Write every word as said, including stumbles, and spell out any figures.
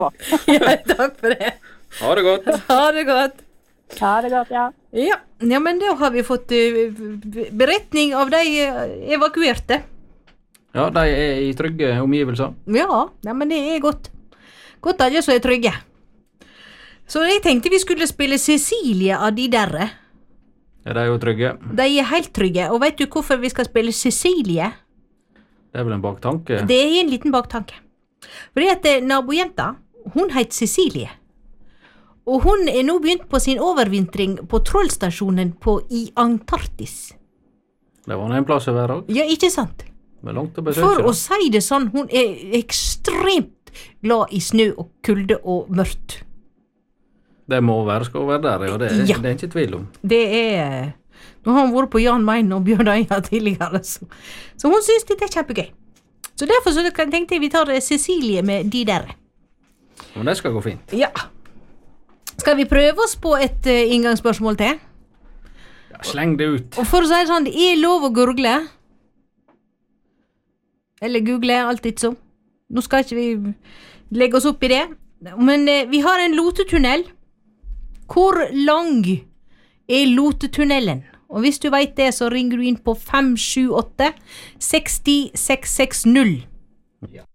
på. Ja, takk for det. Ha det godt. Ha det godt. Ha det godt, ja. Ja, ja men da har vi fått uh, beretning av de uh, evakuerte. Ja, de er i trygge omgivelser. Ja, ja, men det er godt. Godt alle som er trygge. Så jeg tenkte vi skulle spille Cecilie av de derre. Ja, de er jo trygge. De er helt trygge, og vet du hvorfor vi skal spille Cecilie? Det er vel en baktanke. Det er en liten baktanke. Fordi at eh, nabojenta, hun heter Cecilie. Og hun er nå begynt på sin overvintring på trollstasjonen på i Antarktis. Det var en plass å være også. Ja, ikke sant? Det er langt å besøke. For å si det sånn, hun er ekstremt glad i snø og kulde og mørkt. Det må være, skal være der, og det, Ja. det er ikke tvil om. Det er... Nå har hun vært på Jan Mayen og Bjørn Øya tidligere, så, så hun synes dette er kjempegøy. Så derfor så tenkte jeg vi tar Cecilie med de der. Men det skal gå fint. Ja. Skal vi prøve oss på et uh, inngangsspørsmål til? Ja, sleng det ut. Og for å si det sånn, det er lov å gurgle. Eller google, alt ikke så. Nå skal ikke vi legge oss opp i det. Men uh, vi har en lotetunnel. Hvor lang er lotetunnelen? Og hvis du vet det, så ringer du inn på fem sju åtte seks null seks seks null. Ja.